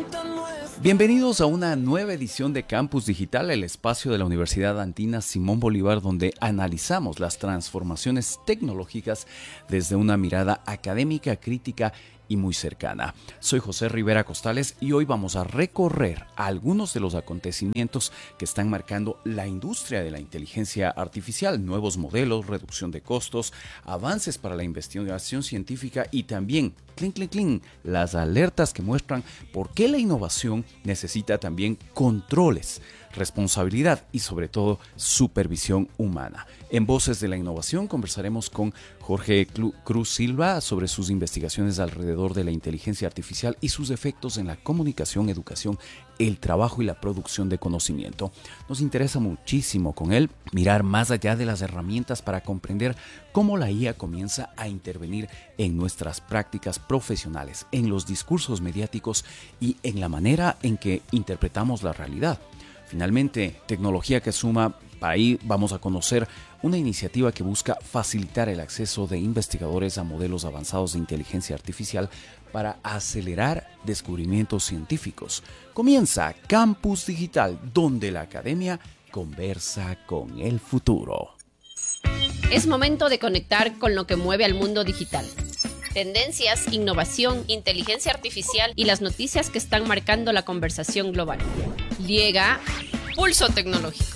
Bienvenidos a una nueva edición de Campus Digital, el espacio de la Universidad Andina Simón Bolívar, donde analizamos las transformaciones tecnológicas desde una mirada académica, crítica y muy cercana. Soy José Rivera Costales y hoy vamos a recorrer algunos de los acontecimientos que están marcando la industria de la inteligencia artificial, nuevos modelos, reducción de costos, avances para la investigación científica y también, las alertas que muestran por qué la innovación necesita también controles, responsabilidad y sobre todo supervisión humana. En Voces de la Innovación conversaremos con Jorge Cruz Silva sobre sus investigaciones alrededor de la inteligencia artificial y sus efectos en la comunicación, educación, el trabajo y la producción de conocimiento. Nos interesa muchísimo con él mirar más allá de las herramientas para comprender cómo la IA comienza a intervenir en nuestras prácticas profesionales, en los discursos mediáticos y en la manera en que interpretamos la realidad. Finalmente, tecnología que suma. Ahí vamos a conocer una iniciativa que busca facilitar el acceso de investigadores a modelos avanzados de inteligencia artificial para acelerar descubrimientos científicos. Comienza Campus Digital, donde la academia conversa con el futuro. Es momento de conectar con lo que mueve al mundo digital. Tendencias, innovación, inteligencia artificial y las noticias que están marcando la conversación global. Llega Pulso Tecnológico.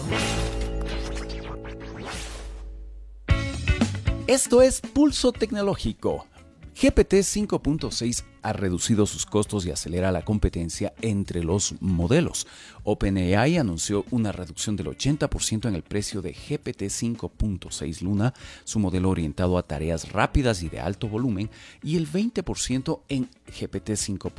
Esto es Pulso Tecnológico. GPT 5.6 ha reducido sus costos y acelera la competencia entre los modelos. OpenAI anunció una reducción del 80% en el precio de GPT 5.6 Luna, su modelo orientado a tareas rápidas y de alto volumen, y el 20% en GPT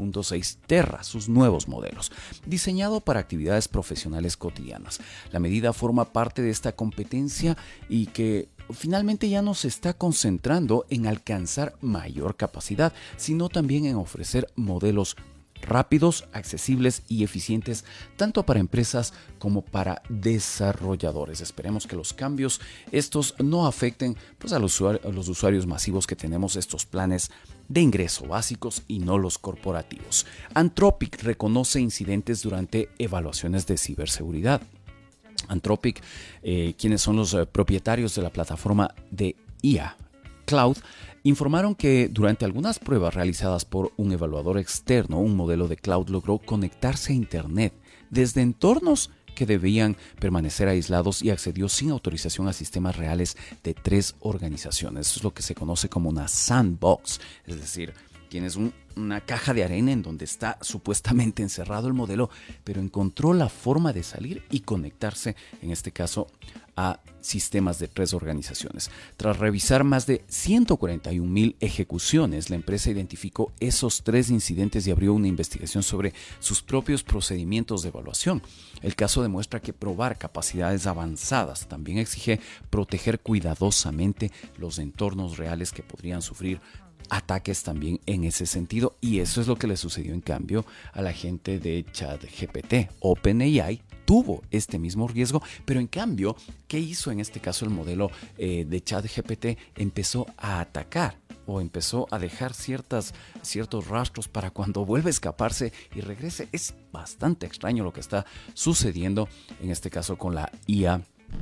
5.6 Terra, sus nuevos modelos, diseñado para actividades profesionales cotidianas. La medida forma parte de esta competencia y que finalmente ya no se está concentrando en alcanzar mayor capacidad, sino también en ofrecer modelos rápidos, accesibles y eficientes tanto para empresas como para desarrolladores. Esperemos que los cambios estos no afecten a los usuarios masivos que tenemos estos planes de ingreso básicos y no los corporativos. Anthropic reconoce incidentes durante evaluaciones de ciberseguridad. Anthropic, quienes son los propietarios de la plataforma de IA Cloud, informaron que durante algunas pruebas realizadas por un evaluador externo, un modelo de cloud logró conectarse a Internet desde entornos que debían permanecer aislados y accedió sin autorización a sistemas reales de 3 organizaciones. Eso es lo que se conoce como una sandbox, es decir, tienes una caja de arena en donde está supuestamente encerrado el modelo, pero encontró la forma de salir y conectarse, en este caso, a sistemas de 3 organizaciones. Tras revisar más de 141,000 ejecuciones, la empresa identificó esos 3 incidentes y abrió una investigación sobre sus propios procedimientos de evaluación. El caso demuestra que probar capacidades avanzadas también exige proteger cuidadosamente los entornos reales que podrían sufrir ataques también en ese sentido, y eso es lo que le sucedió en cambio a la gente de ChatGPT. OpenAI tuvo este mismo riesgo, pero en cambio, ¿qué hizo en este caso el modelo de ChatGPT? Empezó a atacar o empezó a dejar ciertos rastros para cuando vuelve a escaparse y regrese. Es bastante extraño lo que está sucediendo en este caso con la IA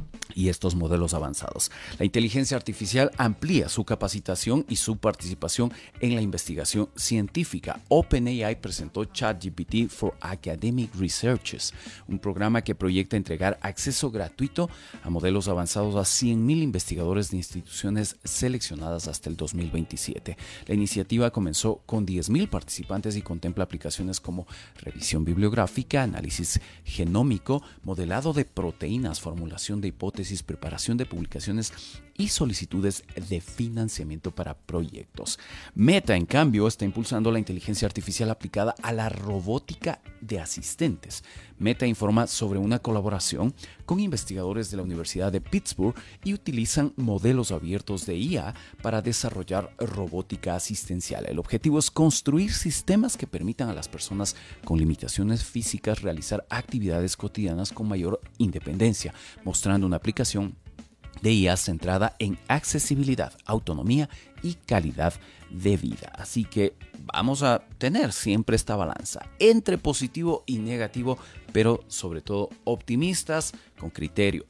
y estos modelos avanzados. La inteligencia artificial amplía su capacitación y su participación en la investigación científica. OpenAI presentó ChatGPT for Academic Researchers, un programa que proyecta entregar acceso gratuito a modelos avanzados a 100,000 investigadores de instituciones seleccionadas hasta el 2027. La iniciativa comenzó con 10,000 participantes y contempla aplicaciones como revisión bibliográfica, análisis genómico, modelado de proteínas, formulación de hipótesis, preparación de publicaciones y solicitudes de financiamiento para proyectos. Meta, en cambio, está impulsando la inteligencia artificial aplicada a la robótica de asistentes. Meta informa sobre una colaboración con investigadores de la Universidad de Pittsburgh y utilizan modelos abiertos de IA para desarrollar robótica asistencial. El objetivo es construir sistemas que permitan a las personas con limitaciones físicas realizar actividades cotidianas con mayor independencia, mostrando una aplicación de IA centrada en accesibilidad, autonomía y calidad de vida. Así que vamos a tener siempre esta balanza entre positivo y negativo, pero sobre todo optimistas con criterio,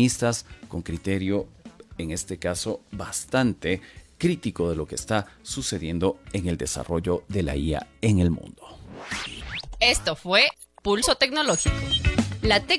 en este caso bastante crítico de lo que está sucediendo en el desarrollo de la IA en el mundo. Esto fue Pulso Tecnológico. La